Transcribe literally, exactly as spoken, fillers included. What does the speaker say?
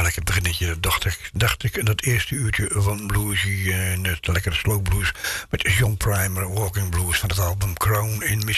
lekker beginnetje, dacht ik. Dacht ik in dat eerste uurtje van Bluesy. En het lekkere slow blues met John Primer, Walking Blues van het album Crown in Mississippi.